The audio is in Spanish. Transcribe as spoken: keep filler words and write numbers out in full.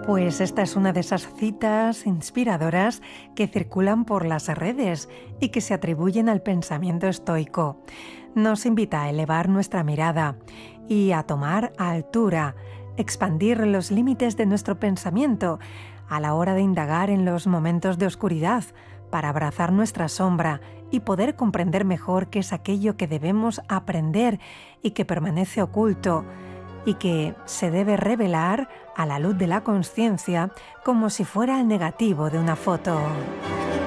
Pues esta es una de esas citas inspiradoras que circulan por las redes y que se atribuyen al pensamiento estoico. Nos invita a elevar nuestra mirada y a tomar altura, expandir los límites de nuestro pensamiento a la hora de indagar en los momentos de oscuridad, para abrazar nuestra sombra y poder comprender mejor qué es aquello que debemos aprender y que permanece oculto, y que se debe revelar a la luz de la conciencia como si fuera el negativo de una foto.